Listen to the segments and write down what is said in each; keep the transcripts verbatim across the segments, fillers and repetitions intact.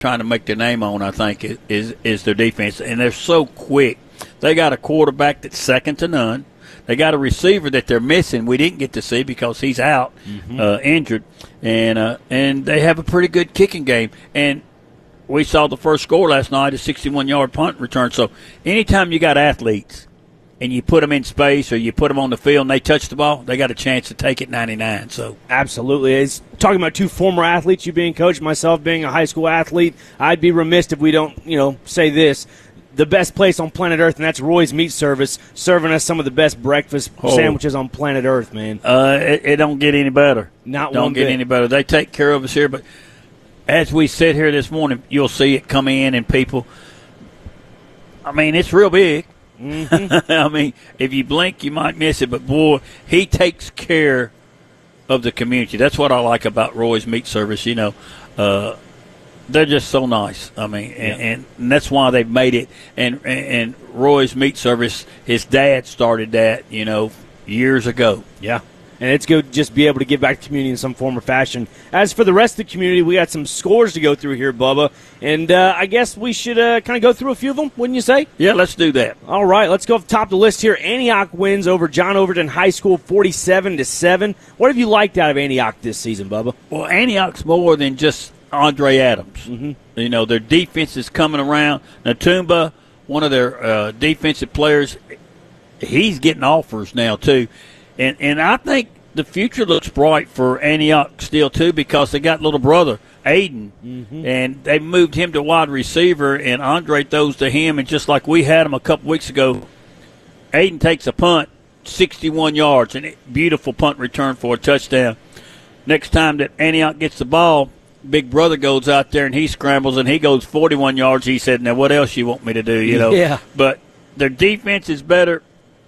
trying to make their name on, I think, is, is is their defense. And they're so quick. They got a quarterback that's second to none. They got a receiver that they're missing. We didn't get to see because he's out, mm-hmm. uh, injured. And uh, and they have a pretty good kicking game. And we saw the first score last night, a sixty-one-yard punt return. So anytime you got athletes and you put them in space or you put them on the field and they touch the ball, they got a chance to take it ninety-nine. So absolutely. It's talking about two former athletes, you being coach, myself being a high school athlete, I'd be remiss if we don't, you know, say this. The best place on planet Earth, and that's Roy's Meat Service, serving us some of the best breakfast oh. sandwiches on planet Earth, man. Uh, it, it don't get any better. Not don't one get bit. any better. They take care of us here, but as we sit here this morning, you'll see it come in and people. I mean, it's real big. Mm-hmm. I mean, if you blink, you might miss it, but boy, he takes care of the community. That's what I like about Roy's Meat Service. You know, uh, they're just so nice. I mean, and, yeah. and, and that's why they've made it. And, and and Roy's Meat Service, his dad started that, you know, years ago. Yeah. And it's good to just be able to give back to the community in some form or fashion. As for the rest of the community, we got some scores to go through here, Bubba. And uh, I guess we should uh, kind of go through a few of them, wouldn't you say? Yeah, let's do that. All right, let's go off the top of the list here. Antioch wins over John Overton High School forty-seven to seven. What have you liked out of Antioch this season, Bubba? Well, Antioch's more than just Andre Adams. Mm-hmm. You know, their defense is coming around. Natumba, one of their uh, defensive players, he's getting offers now, too. And and I think the future looks bright for Antioch still, too, because they got little brother, Aiden, mm-hmm. and they moved him to wide receiver, and Andre throws to him, and just like we had him a couple weeks ago, Aiden takes a punt, sixty-one yards, and beautiful punt return for a touchdown. Next time that Antioch gets the ball, big brother goes out there, and he scrambles, and he goes forty-one yards. He said, now what else you want me to do, you know? Yeah. But their defense is better.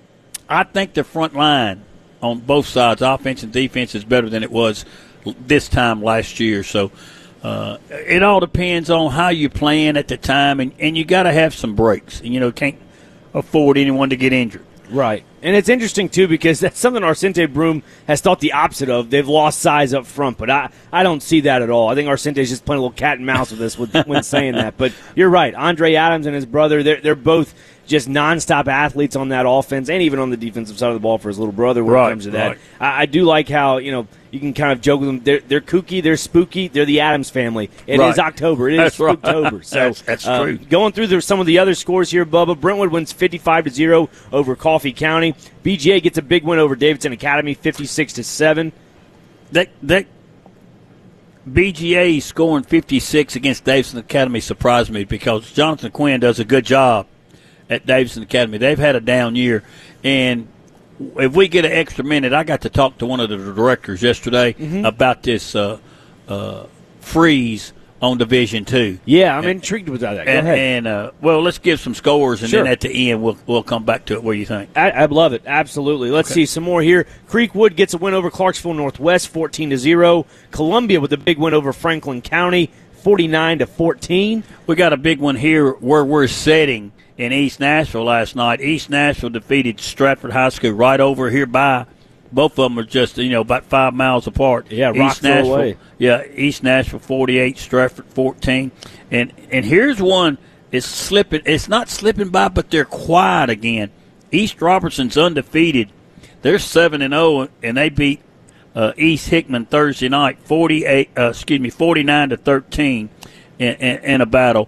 I think their front line on both sides, offense and defense, is better than it was this time last year. So uh, it all depends on how you're playing at the time, and, and you got to have some breaks. And, you know, can't afford anyone to get injured. Right. And it's interesting, too, because that's something Arcente Broome has thought the opposite of. They've lost size up front, but I, I don't see that at all. I think Arcente's just playing a little cat and mouse with this with, when saying that. But you're right. Andre Adams and his brother, they're, they're both just nonstop athletes on that offense and even on the defensive side of the ball for his little brother when right, it comes to that. Right. I, I do like how, you know, you can kind of joke with them. They're, they're kooky. They're spooky. They're the Adams family. It right. is October. It that's is Spooktober. Right. So that's, that's uh, true. Going through the, some of the other scores here, Bubba, Brentwood wins fifty-five to zero over Coffee County. B G A gets a big win over Davidson Academy, fifty-six to seven. That that B G A scoring fifty-six against Davidson Academy surprised me because Jonathan Quinn does a good job at Davidson Academy. They've had a down year, and if we get an extra minute, I got to talk to one of the directors yesterday mm-hmm. about this uh, uh, freeze on Division Two. Yeah, I'm and, intrigued with that. Go and, ahead. And uh, well, let's give some scores, and sure. then at the end we'll we'll come back to it. What do you think? I, I love it. Absolutely. Let's okay. see some more here. Creekwood gets a win over Clarksville Northwest, fourteen to zero. Columbia with a big win over Franklin County, forty-nine to fourteen. We got a big one here where we're sitting in East Nashville last night. East Nashville defeated Stratford High School right over here by. Both of them are just, you know, about five miles apart. Yeah, East Rockville Nashville, away. Yeah, East Nashville forty-eight, Stratford fourteen. And and here's one, it's slipping. It's not slipping by, but they're quiet again. East Robertson's undefeated. They're seven and oh, and they beat uh, East Hickman Thursday night, forty-eight. Uh, excuse me, forty-nine to thirteen, in, in, in a battle.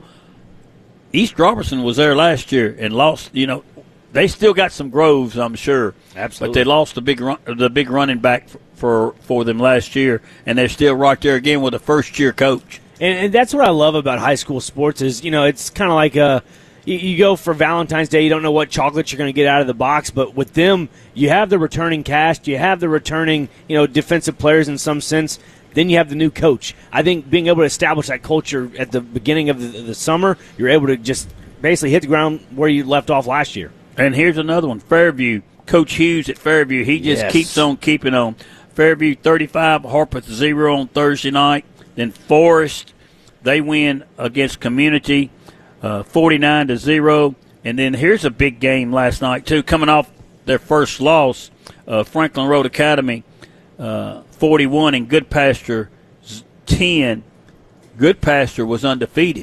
East Robertson was there last year and lost. You know, they still got some Groves, I'm sure. Absolutely. But they lost the big run, the big running back for, for for them last year, and they're still right there again with a first year coach. And, and that's what I love about high school sports is, you know, it's kind of like a you, you go for Valentine's Day, you don't know what chocolates you're going to get out of the box, but with them, you have the returning cast, you have the returning, you know, defensive players in some sense. Then you have the new coach. I think being able to establish that culture at the beginning of the, the summer, you're able to just basically hit the ground where you left off last year. And here's another one, Fairview. Coach Hughes at Fairview, he just yes. keeps on keeping on. Fairview thirty-five, Harpeth zero on Thursday night. Then Forest, they win against Community, uh, forty-nine to zero. And then here's a big game last night too, coming off their first loss. Uh, Franklin Road Academy, uh, forty-one, and Good Pasture ten. Goodpasture was undefeated.